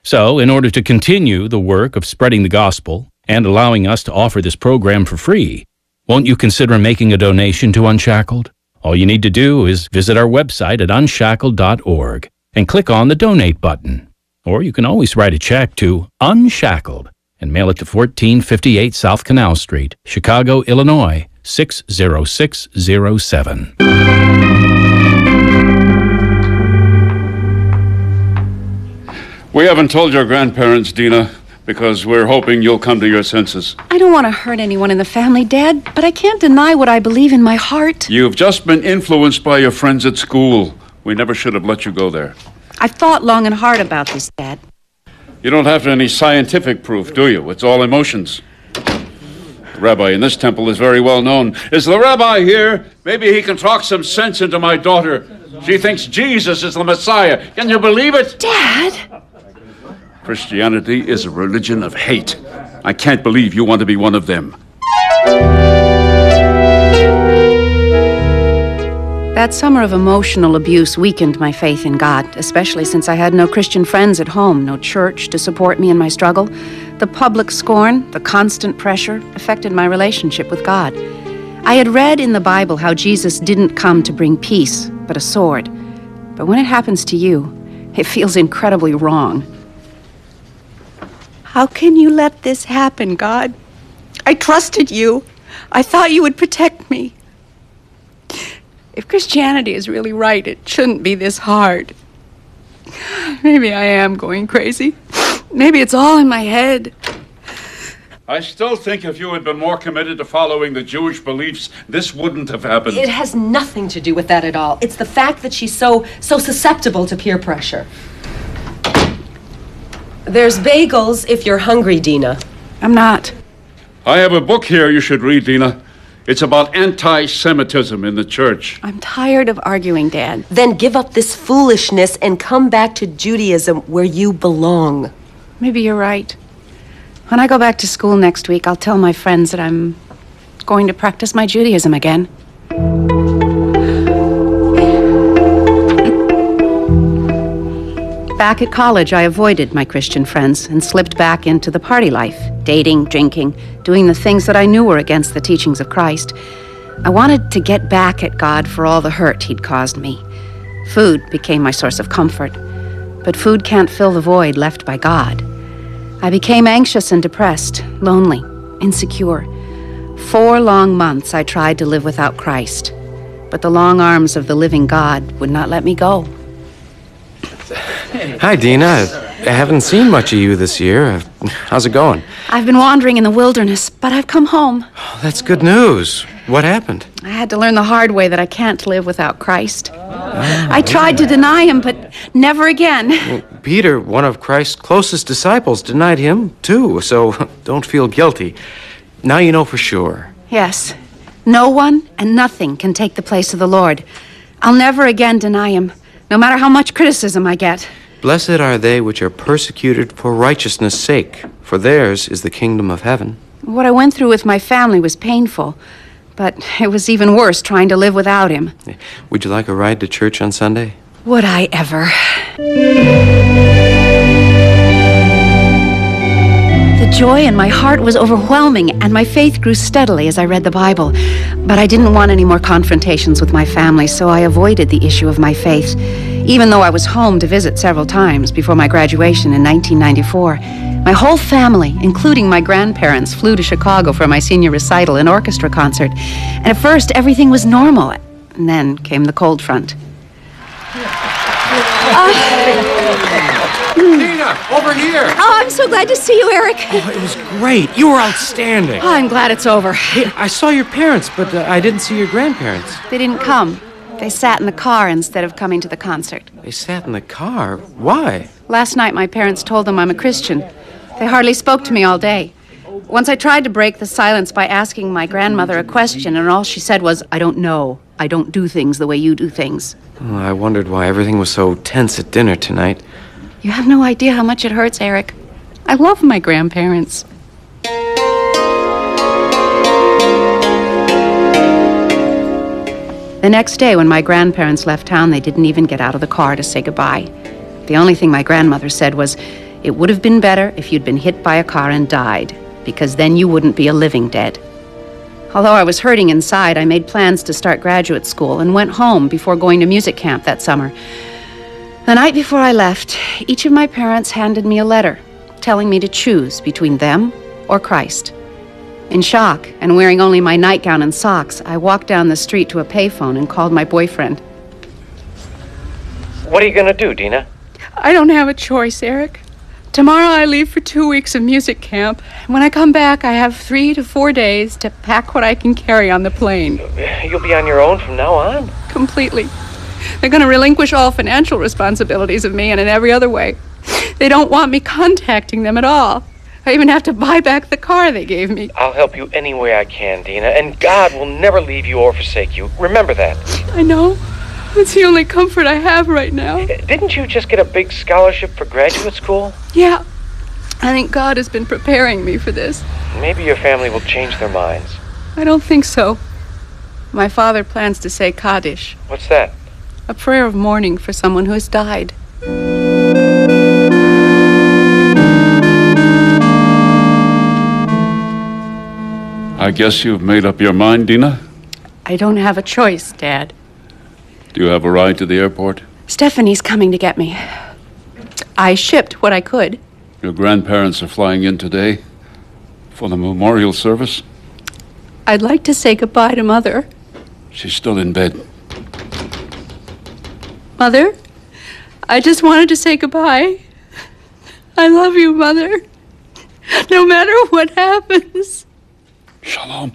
So, in order to continue the work of spreading the gospel and allowing us to offer this program for free, won't you consider making a donation to Unshackled? All you need to do is visit our website at unshackled.org and click on the Donate button. Or you can always write a check to Unshackled and mail it to 1458 South Canal Street, Chicago, Illinois, 60607. We haven't told your grandparents, Dina, because we're hoping you'll come to your senses. I don't want to hurt anyone in the family, Dad, but I can't deny what I believe in my heart. You've just been influenced by your friends at school. We never should have let you go there. I've thought long and hard about this, Dad. You don't have any scientific proof, do you? It's all emotions. The rabbi in this temple is very well known. Is the rabbi here? Maybe he can talk some sense into my daughter. She thinks Jesus is the Messiah. Can you believe it? Dad! Christianity is a religion of hate. I can't believe you want to be one of them. That summer of emotional abuse weakened my faith in God, especially since I had no Christian friends at home, no church to support me in my struggle. The public scorn, the constant pressure, affected my relationship with God. I had read in the Bible how Jesus didn't come to bring peace, but a sword. But when it happens to you, it feels incredibly wrong. How can you let this happen, God? I trusted you. I thought you would protect me. If Christianity is really right, it shouldn't be this hard. Maybe I am going crazy. Maybe it's all in my head. I still think if you had been more committed to following the Jewish beliefs, this wouldn't have happened. It has nothing to do with that at all. It's the fact that she's so susceptible to peer pressure. There's bagels if you're hungry, Dina. I'm not. I have a book here you should read, Dina. It's about anti-Semitism in the church. I'm tired of arguing, Dad. Then give up this foolishness and come back to Judaism where you belong. Maybe you're right. When I go back to school next week, I'll tell my friends that I'm going to practice my Judaism again. Back at college, I avoided my Christian friends and slipped back into the party life, dating, drinking, doing the things that I knew were against the teachings of Christ. I wanted to get back at God for all the hurt he'd caused me. Food became my source of comfort, but food can't fill the void left by God. I became anxious and depressed, lonely, insecure. 4 long months I tried to live without Christ, but the long arms of the living God would not let me go. Hi, Dina. I haven't seen much of you this year. How's it going? I've been wandering in the wilderness, but I've come home. Oh, that's good news. What happened? I had to learn the hard way that I can't live without Christ. I tried to deny him, but never again. Well, Peter, one of Christ's closest disciples, denied him, too, so don't feel guilty. Now you know for sure. Yes. No one and nothing can take the place of the Lord. I'll never again deny him, no matter how much criticism I get. Blessed are they which are persecuted for righteousness' sake, for theirs is the kingdom of heaven. What I went through with my family was painful, but it was even worse trying to live without him. Would you like a ride to church on Sunday? Would I ever? The joy in my heart was overwhelming, and my faith grew steadily as I read the Bible. But I didn't want any more confrontations with my family, so I avoided the issue of my faith, even though I was home to visit several times before my graduation in 1994. My whole family, including my grandparents, flew to Chicago for my senior recital and orchestra concert. And at first, everything was normal. And then came the cold front. Dina, over here! Oh, I'm so glad to see you, Eric. Oh, it was great. You were outstanding. Oh, I'm glad it's over. Hey, I saw your parents, but I didn't see your grandparents. They didn't come. They sat in the car instead of coming to the concert. They sat in the car? Why? Last night, my parents told them I'm a Christian. They hardly spoke to me all day. Once I tried to break the silence by asking my grandmother a question, and all she said was, "I don't know. I don't do things the way you do things." Oh, I wondered why everything was so tense at dinner tonight. You have no idea how much it hurts, Eric. I love my grandparents. The next day, when my grandparents left town, they didn't even get out of the car to say goodbye. The only thing my grandmother said was, It would have been better if you'd been hit by a car and died, because then you wouldn't be a living dead. Although I was hurting inside, I made plans to start graduate school and went home before going to music camp that summer. The night before I left, each of my parents handed me a letter telling me to choose between them or Christ. In shock, and wearing only my nightgown and socks, I walked down the street to a payphone and called my boyfriend. What are you going to do, Dina? I don't have a choice, Eric. Tomorrow I leave for 2 weeks of music camp. When I come back, I have 3 to 4 days to pack what I can carry on the plane. You'll be on your own from now on? Completely. They're going to relinquish all financial responsibilities of me and in every other way. They don't want me contacting them at all. I even have to buy back the car they gave me. I'll help you any way I can, Dina, and God will never leave you or forsake you. Remember that. I know. It's the only comfort I have right now. Didn't you just get a big scholarship for graduate school? Yeah. I think God has been preparing me for this. Maybe your family will change their minds. I don't think so. My father plans to say Kaddish, What's that? a prayer of mourning for someone who has died. I guess you've made up your mind, Dina? I don't have a choice, Dad. Do you have a ride to the airport? Stephanie's coming to get me. I shipped what I could. Your grandparents are flying in today for the memorial service. I'd like to say goodbye to Mother. She's still in bed. Mother, I just wanted to say goodbye. I love you, Mother. No matter what happens. Shalom.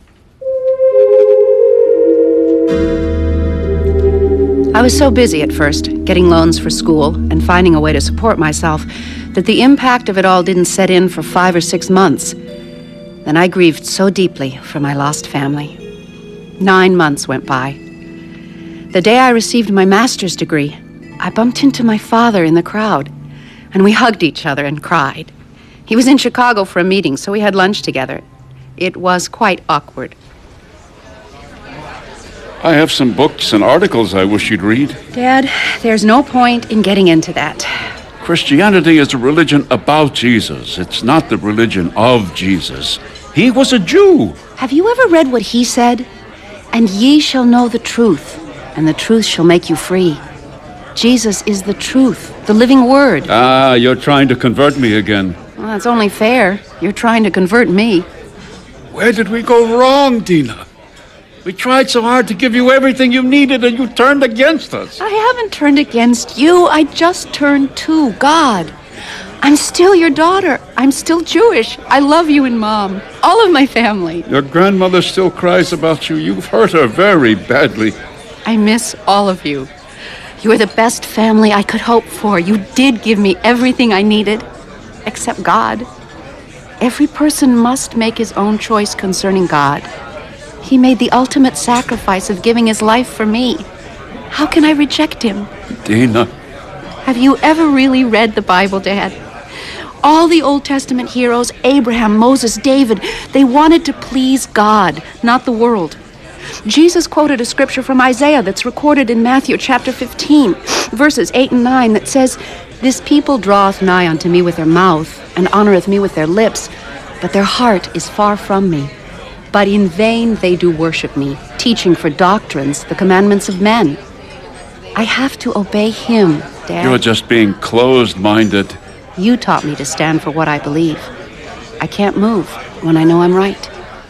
I was so busy at first, getting loans for school and finding a way to support myself, that the impact of it all didn't set in for 5 or 6 months. Then I grieved so deeply for my lost family. 9 months went by. The day I received my master's degree, I bumped into my father in the crowd, and we hugged each other and cried. He was in Chicago for a meeting, so we had lunch together. It was quite awkward. I have some books and articles I wish you'd read. Dad, there's no point in getting into that. Christianity is a religion about Jesus. It's not the religion of Jesus. He was a Jew. Have you ever read what he said? And ye shall know the truth, and the truth shall make you free. Jesus is the truth, the living word. Ah, you're trying to convert me again. Well, that's only fair. You're trying to convert me. Where did we go wrong, Dina? We tried so hard to give you everything you needed, and you turned against us. I haven't turned against you. I just turned to God. I'm still your daughter. I'm still Jewish. I love you and Mom. All of my family. Your grandmother still cries about you. You've hurt her very badly. I miss all of you. You are the best family I could hope for. You did give me everything I needed, except God. Every person must make his own choice concerning God. He made the ultimate sacrifice of giving his life for me. How can I reject him? Dina. Have you ever really read the Bible, Dad? All the Old Testament heroes, Abraham, Moses, David, they wanted to please God, not the world. Jesus quoted a scripture from Isaiah that's recorded in Matthew chapter 15, verses 8 and 9, that says, "This people draweth nigh unto me with their mouth, and honoreth me with their lips, but their heart is far from me. But in vain they do worship me, teaching for doctrines the commandments of men." I have to obey him, Dad. You're just being closed-minded. You taught me to stand for what I believe. I can't move when I know I'm right.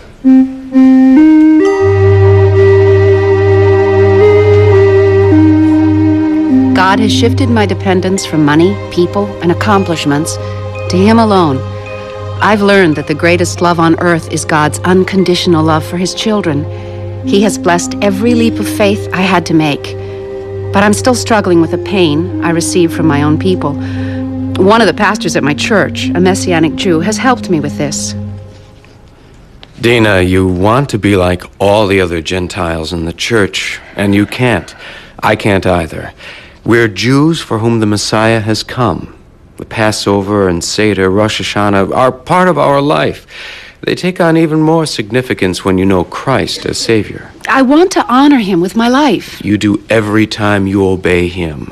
God has shifted my dependence from money, people, and accomplishments to him alone. I've learned that the greatest love on earth is God's unconditional love for his children. He has blessed every leap of faith I had to make. But I'm still struggling with the pain I received from my own people. One of the pastors at my church, a Messianic Jew, has helped me with this. Dina, you want to be like all the other Gentiles in the church, and you can't. I can't either. We're Jews for whom the Messiah has come. The Passover and Seder, Rosh Hashanah are part of our life. They take on even more significance when you know Christ as Savior. I want to honor him with my life. You do every time you obey him.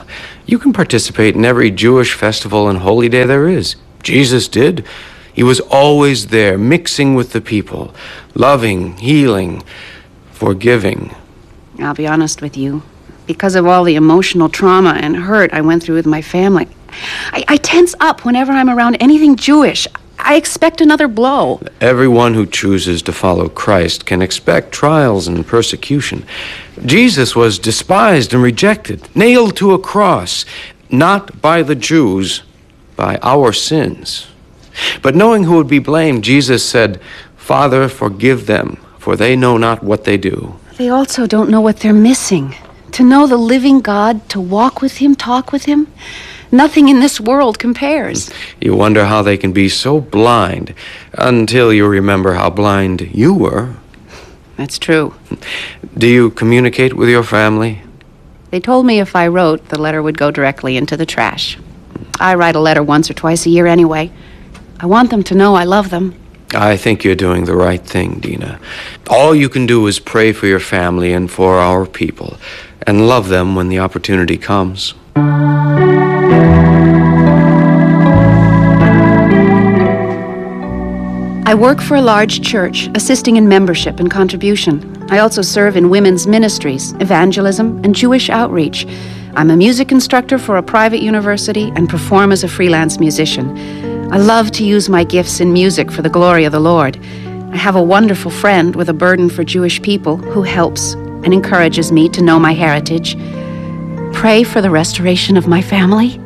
You can participate in every Jewish festival and holy day there is. Jesus did. He was always there, mixing with the people, loving, healing, forgiving. I'll be honest with you. Because of all the emotional trauma and hurt I went through with my family, I tense up whenever I'm around anything Jewish. I expect another blow. Everyone who chooses to follow Christ can expect trials and persecution. Jesus was despised and rejected, nailed to a cross, not by the Jews, by our sins. But knowing who would be blamed, Jesus said, "Father, forgive them, for they know not what they do." They also don't know what they're missing. To know the living God, to walk with Him, talk with Him, nothing in this world compares. You wonder how they can be so blind until you remember how blind you were. That's true. Do you communicate with your family? They told me if I wrote, the letter would go directly into the trash. I write a letter once or twice a year anyway. I want them to know I love them. I think you're doing the right thing, Dina. All you can do is pray for your family and for our people, and love them when the opportunity comes. I work for a large church, assisting in membership and contribution. I also serve in women's ministries, evangelism, and Jewish outreach. I'm a music instructor for a private university and perform as a freelance musician. I love to use my gifts in music for the glory of the Lord. I have a wonderful friend with a burden for Jewish people who helps and encourages me to know my heritage. Pray for the restoration of my family.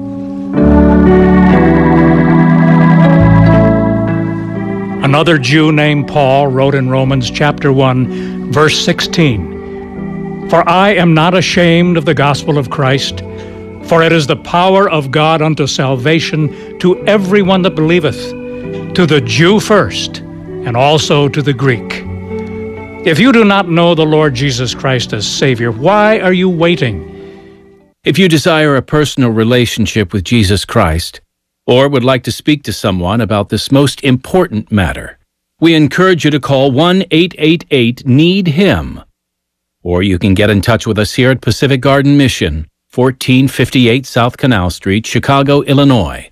Another Jew named Paul wrote in Romans chapter 1, verse 16, "For I am not ashamed of the gospel of Christ, for it is the power of God unto salvation to everyone that believeth, to the Jew first, and also to the Greek." If you do not know the Lord Jesus Christ as Savior, why are you waiting? If you desire a personal relationship with Jesus Christ, or would like to speak to someone about this most important matter, we encourage you to call 1-888-NEED-HIM. Or you can get in touch with us here at Pacific Garden Mission, 1458 South Canal Street, Chicago, Illinois,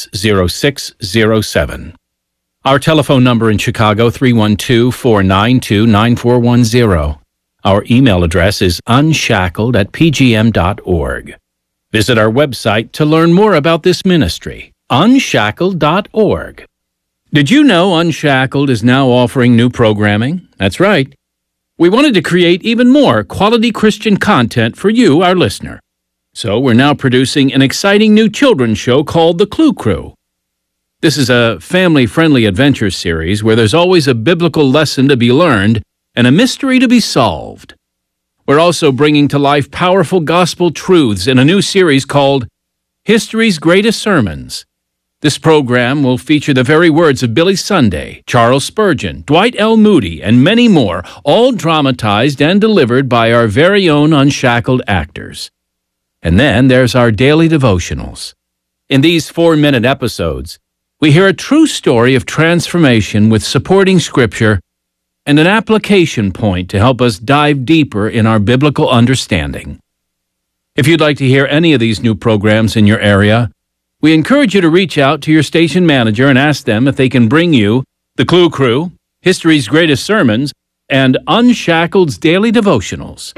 60607. Our telephone number in Chicago, 312-492-9410. Our email address is unshackled@pgm.org. Visit our website to learn more about this ministry, unshackled.org. Did you know Unshackled is now offering new programming? That's right. We wanted to create even more quality Christian content for you, our listener. So we're now producing an exciting new children's show called The Clue Crew. This is a family-friendly adventure series where there's always a biblical lesson to be learned and a mystery to be solved. We're also bringing to life powerful gospel truths in a new series called History's Greatest Sermons. This program will feature the very words of Billy Sunday, Charles Spurgeon, Dwight L. Moody, and many more, all dramatized and delivered by our very own Unshackled actors. And then there's our daily devotionals. In these 4-minute episodes, we hear a true story of transformation with supporting scripture and an application point to help us dive deeper in our biblical understanding. If you'd like to hear any of these new programs in your area, we encourage you to reach out to your station manager and ask them if they can bring you The Clue Crew, History's Greatest Sermons, and Unshackled's Daily Devotionals.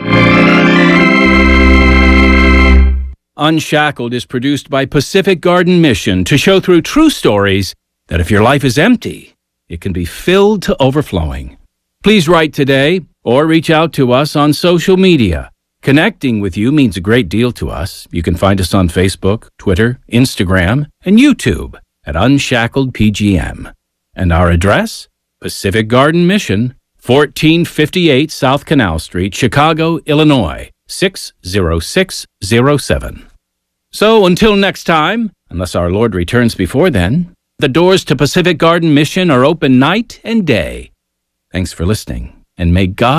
Unshackled is produced by Pacific Garden Mission to show through true stories that if your life is empty, it can be filled to overflowing. Please write today or reach out to us on social media. Connecting with you means a great deal to us. You can find us on Facebook, Twitter, Instagram, and YouTube at Unshackled PGM. And our address? Pacific Garden Mission, 1458 South Canal Street, Chicago, Illinois, 60607. So until next time, unless our Lord returns before then, the doors to Pacific Garden Mission are open night and day. Thanks for listening, and may God